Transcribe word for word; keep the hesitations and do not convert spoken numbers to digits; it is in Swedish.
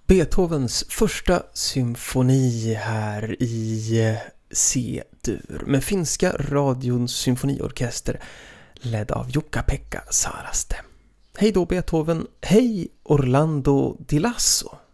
Beethovens första symfoni här i C-dur med finska radions symfoniorkester ledd av Jukka-Pekka Saraste. Hej då Beethoven, hej Orlando Di Lasso!